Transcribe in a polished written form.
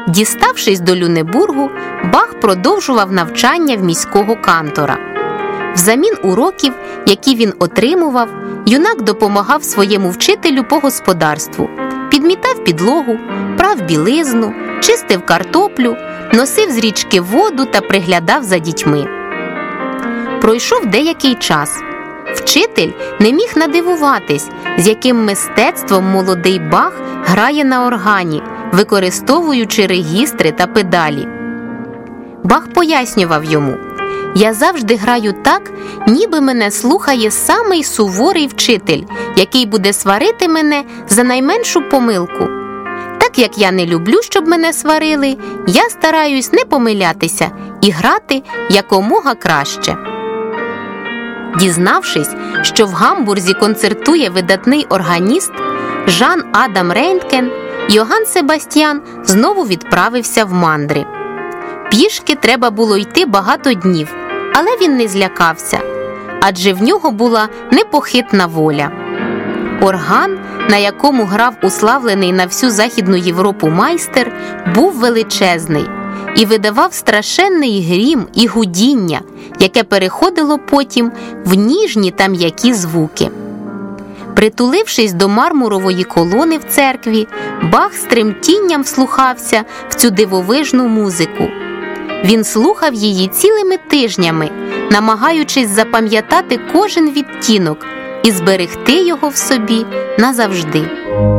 Діставшись до Люнебургу, Бах продовжував навчання в міського кантора. Взамін уроків, які він отримував, юнак допомагав своєму вчителю по господарству, підмітав підлогу, прав білизну, чистив картоплю, носив з річки воду та приглядав за дітьми. Пройшов деякий час. Вчитель не міг надивуватись, з яким мистецтвом молодий Бах грає на органі, використовуючи регістри та педалі. Бах пояснював йому: «Я завжди граю так, ніби мене слухає самий суворий вчитель, який буде сварити мене за найменшу помилку. Так як я не люблю, щоб мене сварили, я стараюсь не помилятися і грати якомога краще». Дізнавшись, що в Гамбурзі концертує видатний органіст Жан Адам Рейнтген, Йоганн Себастьян знову відправився в мандри. Пішки треба було йти багато днів, але він не злякався, адже в нього була непохитна воля. Орган, на якому грав уславлений на всю Західну Європу майстер, був величезний і видавав страшенний грім і гудіння, яке переходило потім в ніжні та м'які звуки. Притулившись до мармурової колони в церкві, Бах з тремтінням вслухався в цю дивовижну музику. Він слухав її цілими тижнями, намагаючись запам'ятати кожен відтінок і зберегти його в собі назавжди.